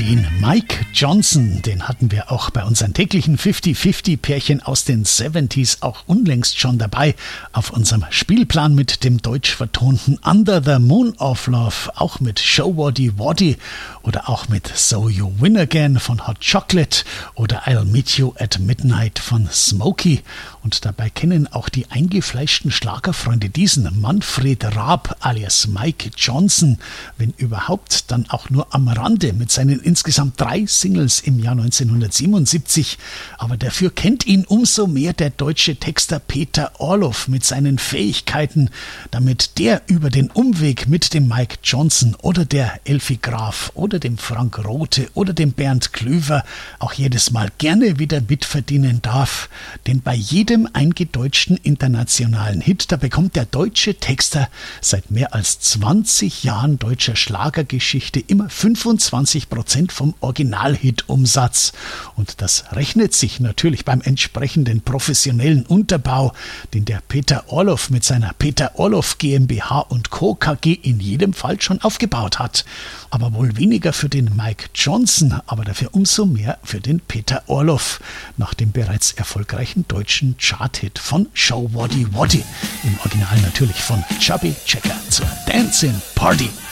Den Mike Johnson, den hatten wir auch bei unseren täglichen 50-50-Pärchen aus den 70s auch unlängst schon dabei auf unserem Spielplan mit dem deutsch vertonten Under the Moon of Love, auch mit Show Waddy Waddy oder auch mit So You Win Again von Hot Chocolate oder I'll Meet You at Midnight von Smokey. Und dabei kennen auch die eingefleischten Schlagerfreunde diesen Manfred Raab alias Mike Johnson, wenn überhaupt dann auch nur am Rande mit seinen insgesamt 3 Singles im Jahr 1977. Aber dafür kennt ihn umso mehr der deutsche Texter Peter Orloff mit seinen Fähigkeiten, damit der über den Umweg mit dem Mike Johnson oder der Elfi Graf oder dem Frank Rothe oder dem Bernd Klüver auch jedes Mal gerne wieder mitverdienen darf. Denn bei jedem eingedeutschten internationalen Hit, da bekommt der deutsche Texter seit mehr als 20 Jahren deutscher Schlagergeschichte immer 25% vom Originalhit-Umsatz. Und das rechnet sich natürlich beim entsprechenden professionellen Unterbau, den der Peter Orloff mit seiner Peter Orloff GmbH & Co. KG in jedem Fall schon aufgebaut hat. Aber wohl weniger für den Mike Johnson, aber dafür umso mehr für den Peter Orloff, nach dem bereits erfolgreichen deutschen Charthit von Show Waddy Waddy, im Original natürlich von Chubby Checker zur Dancing Party.